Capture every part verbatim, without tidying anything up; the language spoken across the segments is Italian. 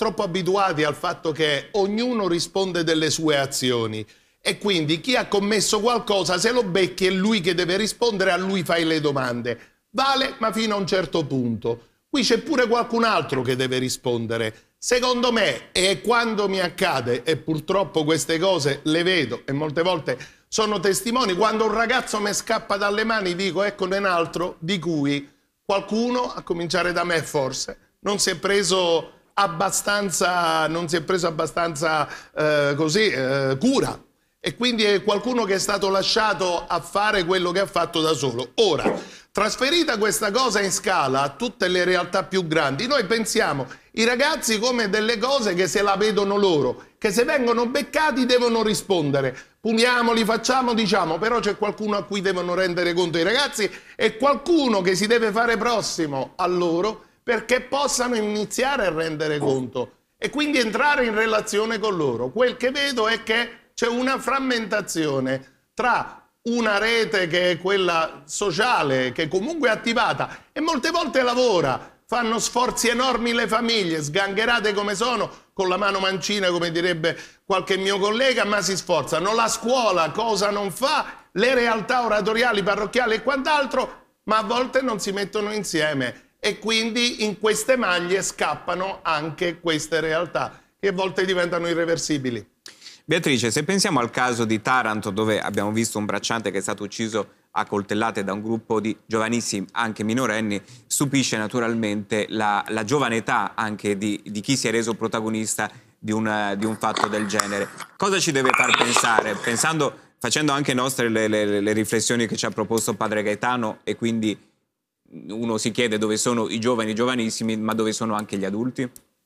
troppo abituati al fatto che ognuno risponde delle sue azioni e quindi chi ha commesso qualcosa, se lo becchi è lui che deve rispondere, a lui fai le domande. Vale, ma fino a un certo punto. Qui c'è pure qualcun altro che deve rispondere. Secondo me, e quando mi accade, e purtroppo queste cose le vedo e molte volte sono testimoni, quando un ragazzo mi scappa dalle mani dico eccone un altro di cui qualcuno, a cominciare da me forse, non si è preso abbastanza, non si è preso abbastanza eh, così, eh, cura. E quindi è qualcuno che è stato lasciato a fare quello che ha fatto da solo. Ora, trasferita questa cosa in scala a tutte le realtà più grandi, noi pensiamo i ragazzi come delle cose che se la vedono loro, che se vengono beccati devono rispondere. Puniamoli, facciamo, diciamo, però c'è qualcuno a cui devono rendere conto i ragazzi e qualcuno che si deve fare prossimo a loro perché possano iniziare a rendere conto e quindi entrare in relazione con loro. Quel che vedo è che c'è una frammentazione tra una rete che è quella sociale, che comunque è attivata e molte volte lavora, fanno sforzi enormi le famiglie, sgangherate come sono, con la mano mancina come direbbe qualche mio collega, ma si sforzano. La scuola cosa non fa, le realtà oratoriali, parrocchiali e quant'altro, ma a volte non si mettono insieme e quindi in queste maglie scappano anche queste realtà che a volte diventano irreversibili. Beatrice, se pensiamo al caso di Taranto, dove abbiamo visto un bracciante che è stato ucciso a coltellate da un gruppo di giovanissimi, anche minorenni, stupisce naturalmente la, la giovane età anche di, di chi si è reso protagonista di, una, di un fatto del genere. Cosa ci deve far pensare? Pensando, facendo anche nostre le, le, le riflessioni che ci ha proposto padre Gaetano, e quindi uno si chiede dove sono i giovani, i giovanissimi, ma dove sono anche gli adulti?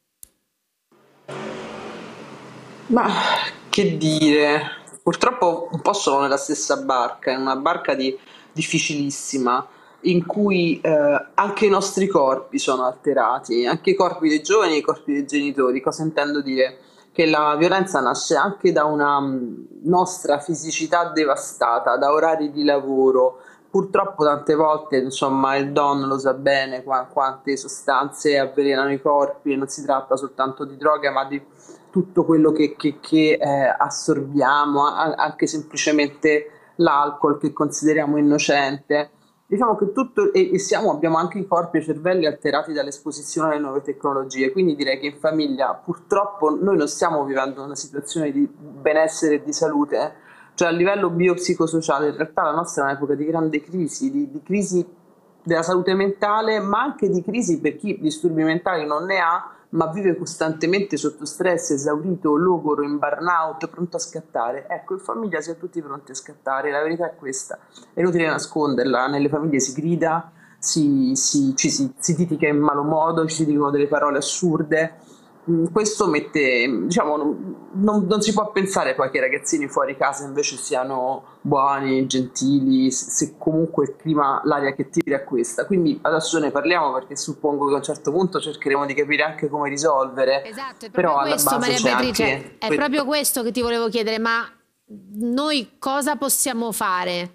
Ma che dire, purtroppo un po' sono nella stessa barca, è una barca di, difficilissima, in cui eh, anche i nostri corpi sono alterati, anche i corpi dei giovani e i corpi dei genitori. Cosa intendo dire? Che la violenza nasce anche da una mh, nostra fisicità devastata, da orari di lavoro. Purtroppo tante volte, insomma, il Don lo sa bene qua, quante sostanze avvelenano i corpi, e non si tratta soltanto di droga, ma di tutto quello che, che, che eh, assorbiamo, a, anche semplicemente l'alcol che consideriamo innocente. Diciamo che tutto, e, e siamo, abbiamo anche i corpi e i cervelli alterati dall'esposizione alle nuove tecnologie, quindi direi che in famiglia purtroppo noi non stiamo vivendo una situazione di benessere e di salute, cioè a livello biopsicosociale in realtà la nostra è un'epoca di grande crisi, di, di crisi della salute mentale, ma anche di crisi per chi disturbi mentali non ne ha, ma vive costantemente sotto stress, esaurito, logoro, in burnout, pronto a scattare. Ecco, in famiglia si è tutti pronti a scattare, la verità è questa, è inutile nasconderla, nelle famiglie si grida, si, si, ci si, si litiga in malo modo, ci si dicono delle parole assurde. Questo mette, diciamo, non, non si può pensare poi che i ragazzini fuori casa invece siano buoni, gentili, se comunque il clima, l'aria che tira è questa. Quindi adesso ne parliamo perché suppongo che a un certo punto cercheremo di capire anche come risolvere. Esatto, è proprio però questo, alla base Maria c'è Beatrice, anche è proprio questo che ti volevo chiedere, ma noi cosa possiamo fare?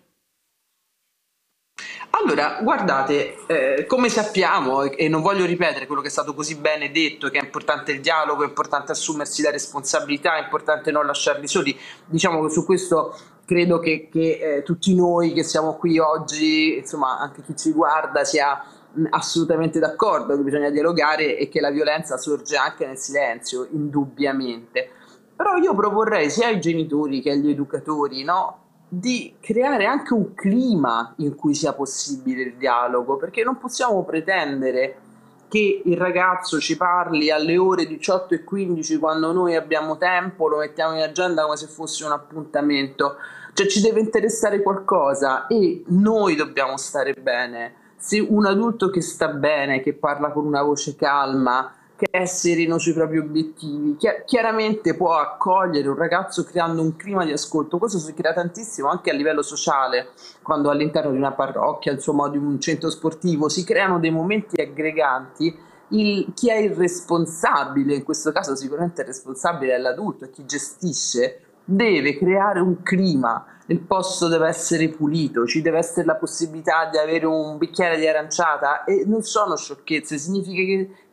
Allora, guardate, eh, come sappiamo, e non voglio ripetere quello che è stato così bene detto, che è importante il dialogo, è importante assumersi la responsabilità, è importante non lasciarli soli, diciamo che su questo credo che, che eh, tutti noi che siamo qui oggi, insomma anche chi ci guarda, sia mh, assolutamente d'accordo che bisogna dialogare e che la violenza sorge anche nel silenzio, indubbiamente. Però io proporrei sia ai genitori che agli educatori, no? Di creare anche un clima in cui sia possibile il dialogo, perché non possiamo pretendere che il ragazzo ci parli alle ore diciotto e quindici quando noi abbiamo tempo, lo mettiamo in agenda come se fosse un appuntamento, cioè ci deve interessare qualcosa e noi dobbiamo stare bene. Se un adulto che sta bene, che parla con una voce calma, che è sereno sui propri obiettivi, chiaramente può accogliere un ragazzo creando un clima di ascolto. Questo si crea tantissimo anche a livello sociale, quando all'interno di una parrocchia, insomma di un centro sportivo, si creano dei momenti aggreganti. Il, chi è il responsabile, in questo caso sicuramente il responsabile è l'adulto, e chi gestisce deve creare un clima, il posto deve essere pulito, ci deve essere la possibilità di avere un bicchiere di aranciata, e non sono sciocchezze, significa che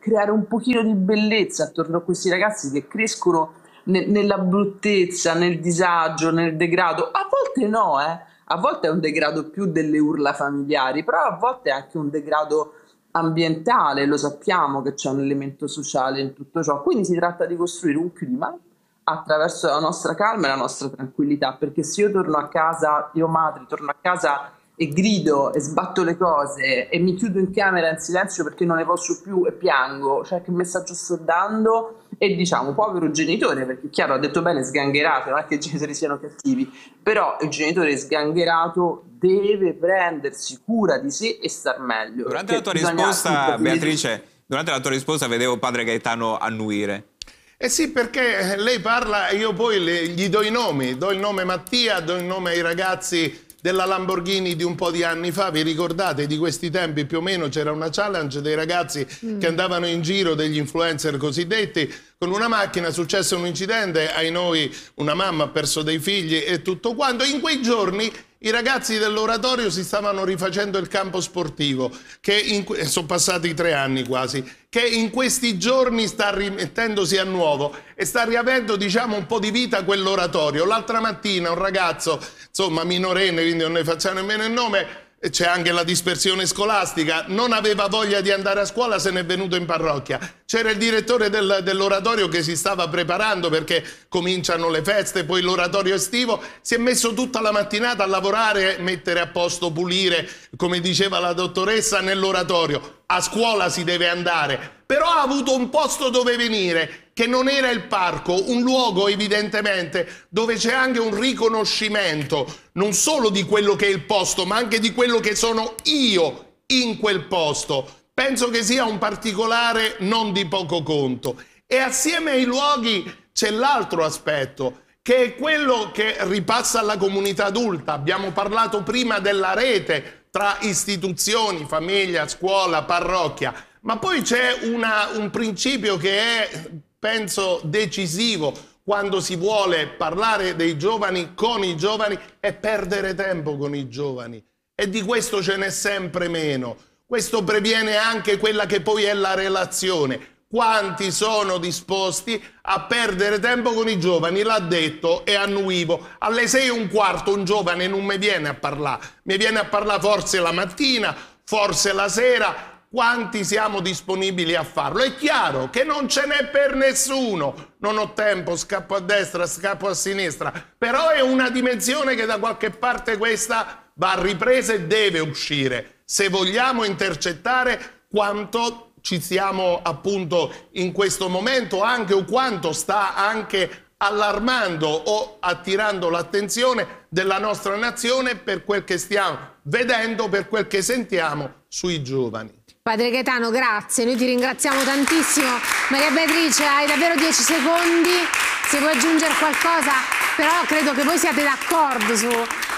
creare un pochino di bellezza attorno a questi ragazzi che crescono ne- nella bruttezza, nel disagio, nel degrado. A volte no, eh. A volte è un degrado più delle urla familiari, però a volte è anche un degrado ambientale, lo sappiamo che c'è un elemento sociale in tutto ciò. Quindi si tratta di costruire un clima attraverso la nostra calma e la nostra tranquillità, perché se io torno a casa, io madre, torno a casa e grido e sbatto le cose e mi chiudo in camera in silenzio perché non ne posso più e piango, cioè che messaggio sto dando? E diciamo, povero genitore, perché chiaro, ha detto bene sgangherato, non è che i genitori siano cattivi, però il genitore sgangherato deve prendersi cura di sé e star meglio. Durante la tua risposta, Beatrice, durante la tua risposta vedevo padre Gaetano annuire. Eh sì, perché lei parla, io poi le, gli do i nomi, do il nome Mattia, do il nome ai ragazzi della Lamborghini di un po' di anni fa. Vi ricordate di questi tempi? Più o meno c'era una challenge dei ragazzi mm. che andavano in giro, degli influencer cosiddetti, con una macchina. Successe un incidente, ai noi una mamma ha perso dei figli e tutto quanto. In quei giorni i ragazzi dell'oratorio si stavano rifacendo il campo sportivo, che in, sono passati tre anni quasi, che in questi giorni sta rimettendosi a nuovo e sta riavendo, diciamo, un po' di vita quell'oratorio. L'altra mattina un ragazzo, insomma minorenne, quindi non ne facciamo nemmeno il nome, c'è anche la dispersione scolastica, non aveva voglia di andare a scuola, se n'è venuto in parrocchia. C'era il direttore del, dell'oratorio che si stava preparando perché cominciano le feste, poi l'oratorio estivo, si è messo tutta la mattinata a lavorare, mettere a posto, pulire, come diceva la dottoressa, nell'oratorio. A scuola si deve andare, però ha avuto un posto dove venire, che non era il parco, un luogo evidentemente dove c'è anche un riconoscimento non solo di quello che è il posto, ma anche di quello che sono io in quel posto. Penso che sia un particolare non di poco conto. E assieme ai luoghi c'è l'altro aspetto, che è quello che ripassa alla comunità adulta. Abbiamo parlato prima della rete tra istituzioni, famiglia, scuola, parrocchia, ma poi c'è una, un principio che è, penso, decisivo quando si vuole parlare dei giovani con i giovani, è perdere tempo con i giovani. E di questo ce n'è sempre meno. Questo previene anche quella che poi è la relazione. Quanti sono disposti a perdere tempo con i giovani? L'ha detto e annuivo. Alle sei e un quarto un giovane non mi viene a parlare. Mi viene a parlare forse la mattina, forse la sera. Quanti siamo disponibili a farlo? È chiaro che non ce n'è per nessuno. Non ho tempo, scappo a destra, scappo a sinistra. Però è una dimensione che da qualche parte questa va ripresa e deve uscire. Se vogliamo intercettare quanto ci siamo appunto in questo momento, anche o quanto sta anche allarmando o attirando l'attenzione della nostra nazione per quel che stiamo vedendo, per quel che sentiamo sui giovani. Padre Gaetano, grazie, noi ti ringraziamo tantissimo. Maria Beatrice, hai davvero dieci secondi, se vuoi aggiungere qualcosa, però credo che voi siate d'accordo su,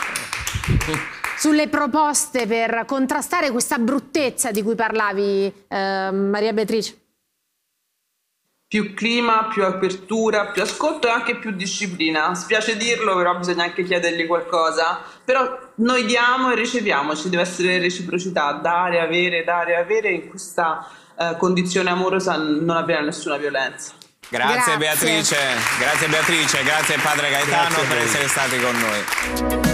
sulle proposte per contrastare questa bruttezza di cui parlavi, eh, Maria Beatrice. Più clima, più apertura, più ascolto e anche più disciplina. Spiace dirlo, però bisogna anche chiedergli qualcosa. Però noi diamo e riceviamo, ci deve essere reciprocità, dare, avere, dare, avere. In questa eh, condizione amorosa non avviene nessuna violenza. Grazie, Grazie Beatrice, grazie Beatrice, grazie padre Gaetano Grazie per essere stati con noi.